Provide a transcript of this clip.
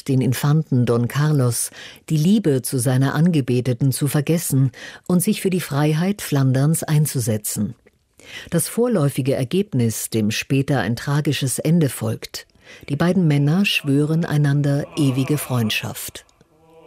den Infanten Don Carlos, die Liebe zu seiner Angebeteten zu vergessen und sich für die Freiheit Flanderns einzusetzen. Das vorläufige Ergebnis, dem später ein tragisches Ende folgt. Die beiden Männer schwören einander ewige Freundschaft.